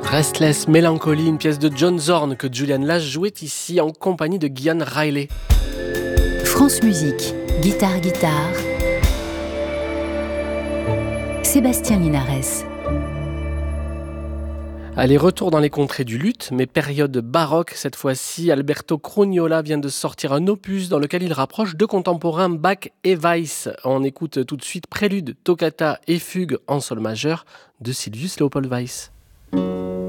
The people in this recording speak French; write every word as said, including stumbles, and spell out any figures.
Restless Melancholy, une pièce de John Zorn que Julian Lage jouait ici en compagnie de Guyane Riley. France Musique, guitare guitare. Sébastien Linares. Allez, retour dans les contrées du luth, mais période baroque cette fois-ci. Alberto Crugnola vient de sortir un opus dans lequel il rapproche deux contemporains, Bach et Weiss. On écoute tout de suite Prélude, Toccata et Fugue en sol majeur de Sylvius Léopold Weiss.